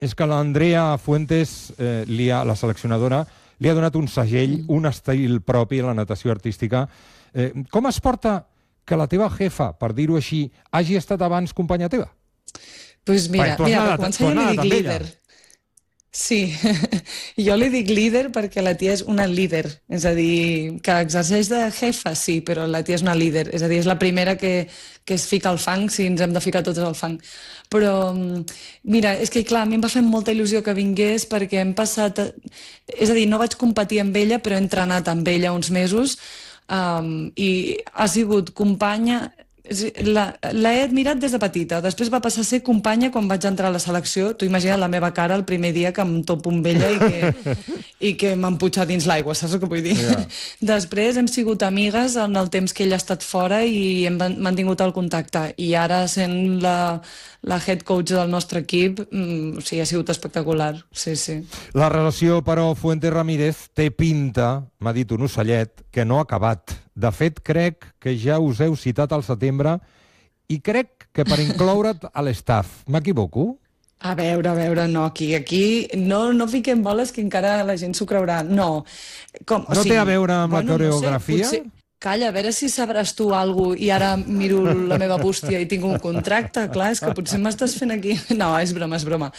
és que l'Andrea Fuentes, la seleccionadora, li ha donat un segell, un estil propi a la natació artística. Com es porta que la teva jefa, per dir-ho així, hagi estat abans companya teva? Doncs mira, per començar jo li dic líder. Sí, jo li dic líder perquè la tia és una líder, és a dir, que exerceix de jefa, sí, però la tia és una líder, és a dir, és la primera que es fica al fang, si ens hem de ficar tots al fang. Però, mira, és que clar, a mi em va fer molta il·lusió que vingués perquè hem passat... És a dir, no vaig competir amb ella, però he entrenat amb ella uns mesos i ha sigut companya... L'he admirat des de petita, després va passar a ser companya quan vaig entrar a la selecció. Tu imagina't la meva cara el primer dia que em topo amb ella i que m'han putxat dins l'aigua, saps el que vull dir? Yeah. Després hem sigut amigues en el temps que ella ha estat fora i hem mantingut el contacte, i ara sent la head coach del nostre equip, o sigui, ha sigut espectacular, sí, sí. La relació, però, Fuentes-Ramírez té pinta, m'ha dit un ocellet, que no ha acabat. De fet, crec que ja us heu citat al setembre i crec que per incloure't a l'estaf. M'equivoco? A veure, no, aquí no fiquem boles que encara la gent s'ho creurà. No. No té a veure amb la coreografia? No sé, calla, a veure si sabràs tu alguna cosa i ara miro la meva bústia i tinc un contracte. Clar, és que potser m'estàs fent aquí... No, és broma.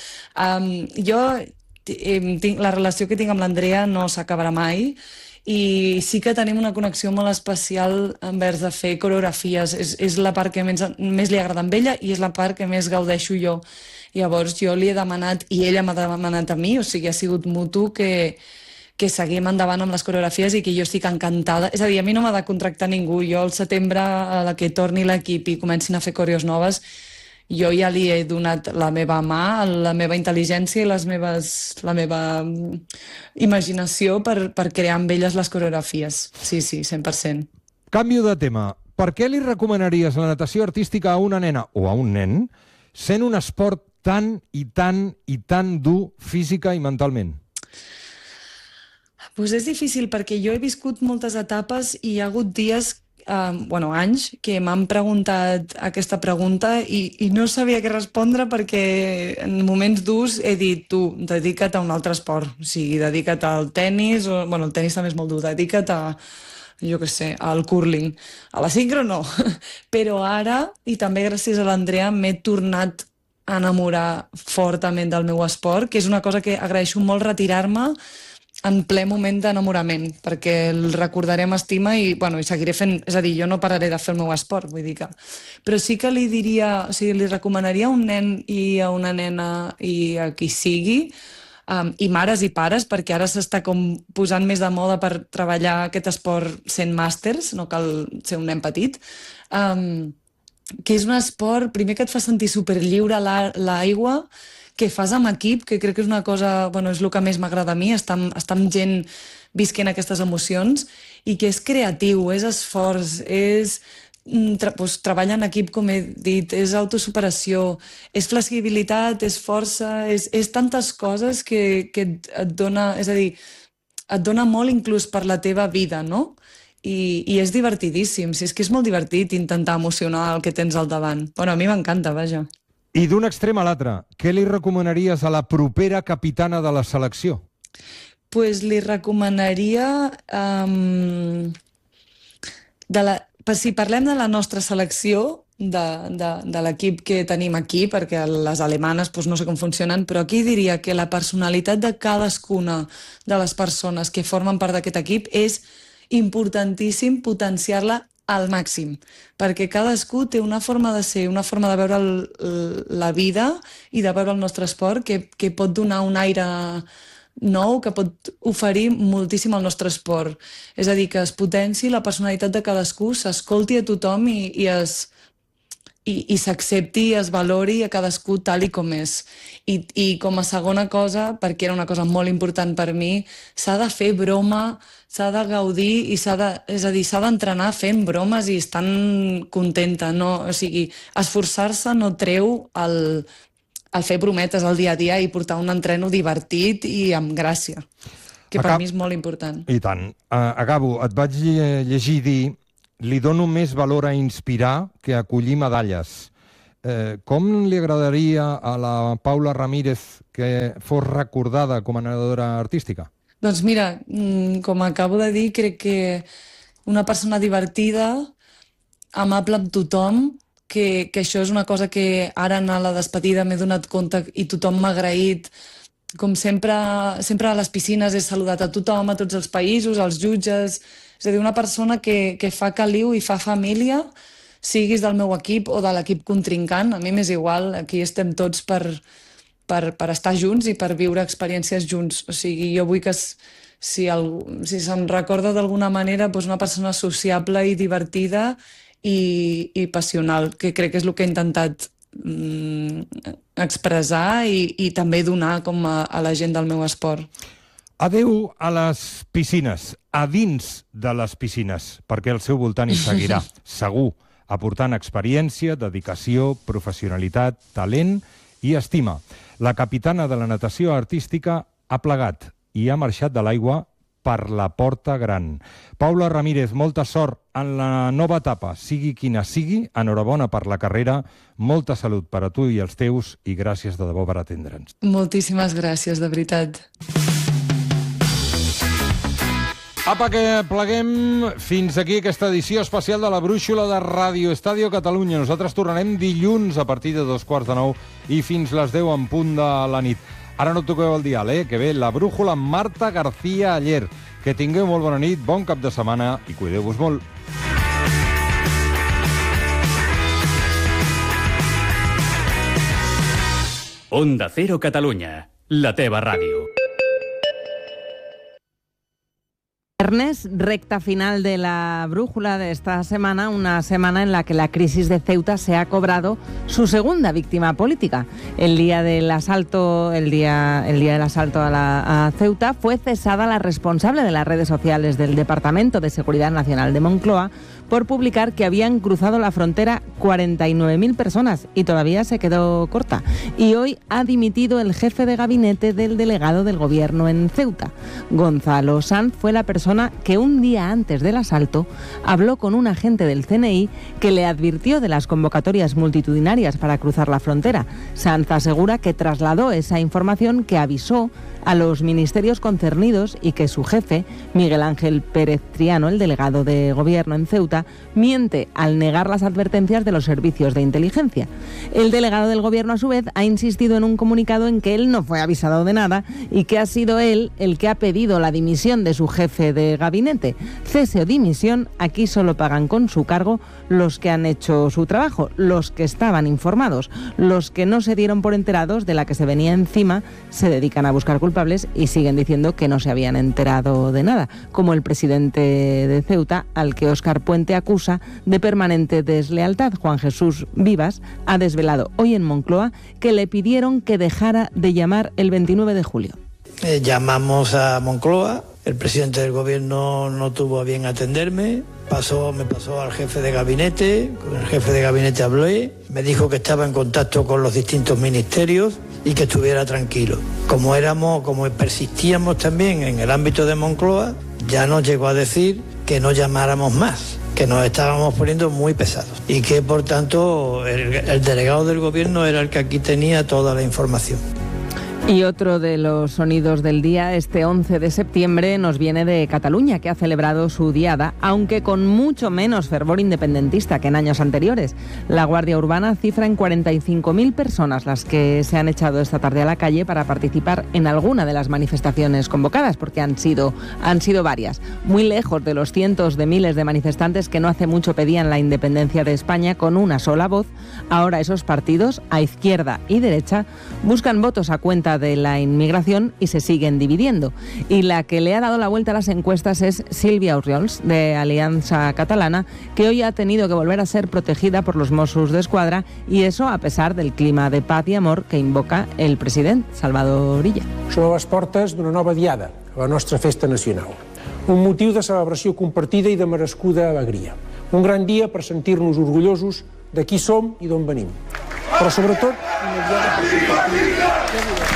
La relació que tinc amb l'Andrea no s'acabarà mai, i sí que tenim una connexió molt especial envers de fer coreografies. És la part que més li agrada amb ella i és la part que més gaudeixo jo. Llavors jo li he demanat i ella m'ha demanat a mi, o sigui, ha sigut mutu que seguim endavant amb les coreografies i que jo estic encantada. És a dir, a mi no m'ha de contractar ningú. Jo al setembre, a la que torni l'equip i comencin a fer coreos noves, jo ja li he donat la meva mà, la meva intel·ligència i la meva imaginació per crear amb elles les coreografies. Sí, 100%. Canvio de tema. Per què li recomanaries la natació artística a una nena o a un nen sent un esport tan dur física i mentalment? Doncs és difícil perquè jo he viscut moltes etapes i hi ha hagut dies anys que m'han preguntat aquesta pregunta i no sabia què respondre perquè en moments durs he dit, tu, dedica't a un altre esport, o sigui, dedica't al tennis, el tennis també és molt dur, dedica't a, jo què sé, al curling. A la sincro no, però ara, i també gràcies a l'Andrea, m'he tornat a enamorar fortament del meu esport, que és una cosa que agraeixo molt retirar-me en ple moment d'enamorament, perquè el recordaré amb estima i seguiré fent... És a dir, jo no pararé de fer el meu esport, vull dir que... Però sí que li diria... O sigui, li recomanaria a un nen i a una nena i a qui sigui, i mares i pares, perquè ara s'està com posant més de moda per treballar aquest esport sent màsters, no cal ser un nen petit, que és un esport, primer, que et fa sentir superlliure a l'aigua, que fas amb equip, que crec que és una cosa, és el que més m'agrada a mi, estar amb gent visquent aquestes emocions, i que és creatiu, és esforç, és treballar en equip, com he dit, és autosuperació, és flexibilitat, és força, és tantes coses que et dona, és a dir, et dona molt inclús per la teva vida, no? I és divertidíssim, és que és molt divertit intentar emocionar el que tens al davant. A mi m'encanta, vaja. I d'un extrem a l'altre, què li recomanaries a la propera capitana de la selecció? Doncs li recomanaria... Si parlem de la nostra selecció, de l'equip que tenim aquí, perquè les alemanes no sé com funcionen, però aquí diria que la personalitat de cadascuna de les persones que formen part d'aquest equip és importantíssim potenciar-la al màxim, perquè cadascú té una forma de ser, una forma de veure la vida i de veure el nostre esport que pot donar un aire nou, que pot oferir moltíssim al nostre esport. És a dir, que es potenci la personalitat de cadascú, s'escolti a tothom i s'accepti i es valori a cadascú tal i com és. I com a segona cosa, perquè era una cosa molt important per mi, s'ha de fer broma, s'ha de gaudir i s'ha d'entrenar fent bromes i estant contenta. No? O sigui, esforçar-se no treu el fer brometes al dia a dia i portar un entreno divertit i amb gràcia, que per mi és molt important. I tant. Acabo. Et vaig llegir dir: li dono més valor a inspirar que a acollir medalles. com li agradaria a la Paula Ramírez que fos recordada com a nedadora artística? Doncs mira, com acabo de dir, crec que una persona divertida, amable amb tothom, que això és una cosa que ara a la despedida m'he donat compte i tothom m'ha agraït. Com sempre a les piscines he saludat a tothom, a tots els països, als jutges. És a dir, una persona que fa caliu i fa família, siguis del meu equip o de l'equip contrincant. A mi m'és igual, aquí estem tots per estar junts i per viure experiències junts. O sigui, jo vull que si se'm recorda d'alguna manera, doncs una persona sociable i divertida i passional, que crec que és el que he intentat expressar i també donar com a la gent del meu esport. Adeu a les piscines, a dins de les piscines, perquè al seu voltant hi seguirà, segur, aportant experiència, dedicació, professionalitat, talent i estima. La capitana de la natació artística ha plegat i ha marxat de l'aigua per la porta gran. Paula Ramírez, molta sort en la nova etapa, sigui quina sigui, enhorabona per la carrera, molta salut per a tu i els teus i gràcies de debò per atendre'ns. Moltíssimes gràcies, de veritat. Apa, que pleguem fins aquí aquesta edició especial de la Brúixola de Ràdio Estadio Catalunya. Nosaltres tornarem dilluns a partir de 9:15 i fins les 10 en punt de la nit. Ara no toqueu el dial, que ve la Brújula amb Marta García Aller. Que tingueu molt bona nit, bon cap de setmana i cuideu-vos molt. Onda Cero Catalunya, la teva ràdio. Viernes, recta final de la brújula de esta semana, una semana en la que la crisis de Ceuta se ha cobrado su segunda víctima política. El día del asalto a Ceuta fue cesada la responsable de las redes sociales del Departamento de Seguridad Nacional de Moncloa por publicar que habían cruzado la frontera 49.000 personas y todavía se quedó corta. Y hoy ha dimitido el jefe de gabinete del delegado del gobierno en Ceuta. Gonzalo Sanz fue la persona que un día antes del asalto habló con un agente del CNI que le advirtió de las convocatorias multitudinarias para cruzar la frontera. Sanz asegura que trasladó esa información, que avisó a los ministerios concernidos y que su jefe, Miguel Ángel Pérez Triano, el delegado de gobierno en Ceuta, miente al negar las advertencias de los servicios de inteligencia. El delegado del gobierno, a su vez, ha insistido en un comunicado en que él no fue avisado de nada y que ha sido él el que ha pedido la dimisión de su jefe de gabinete. Cese o dimisión, aquí solo pagan con su cargo los que han hecho su trabajo, los que estaban informados. Los que no se dieron por enterados de la que se venía encima se dedican a buscar culpables y siguen diciendo que no se habían enterado de nada, como el presidente de Ceuta, al que Óscar Puente acusa de permanente deslealtad. Juan Jesús Vivas ha desvelado hoy en Moncloa que le pidieron que dejara de llamar el 29 de julio. Llamamos a Moncloa, el presidente del gobierno no tuvo a bien atenderme, me pasó al jefe de gabinete, con el jefe de gabinete hablé, me dijo que estaba en contacto con los distintos ministerios y que estuviera tranquilo. Como persistíamos también en el ámbito de Moncloa, ya nos llegó a decir que no llamáramos más, que nos estábamos poniendo muy pesados y que por tanto el delegado del gobierno era el que aquí tenía toda la información. Y otro de los sonidos del día, este 11 de septiembre, nos viene de Cataluña, que ha celebrado su diada, aunque con mucho menos fervor independentista que en años anteriores. La Guardia Urbana cifra en 45.000 personas las que se han echado esta tarde a la calle para participar en alguna de las manifestaciones convocadas, porque han sido varias. Muy lejos de los cientos de miles de manifestantes que no hace mucho pedían la independencia de España con una sola voz, ahora esos partidos, a izquierda y derecha, buscan votos a cuenta de la inmigración y se siguen dividiendo. Y la que le ha dado la vuelta a las encuestas es Sílvia Orriols, de Alianza Catalana, que hoy ha tenido que volver a ser protegida por los Mossos d'Esquadra, y eso a pesar del clima de paz y amor que invoca el president Salvador Illa. Som a les portes d'una nova diada, la nostra festa nacional. Un motiu de celebració compartida i de merescuda alegria. Un gran dia per sentir-nos orgullosos de qui som i d'on venim. Però sobretot una diada per compartir...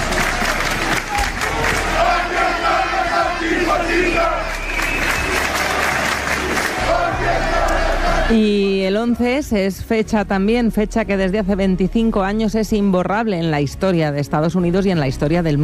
Y el 11S es fecha también, fecha que desde hace 25 años es imborrable en la historia de Estados Unidos y en la historia del mundo.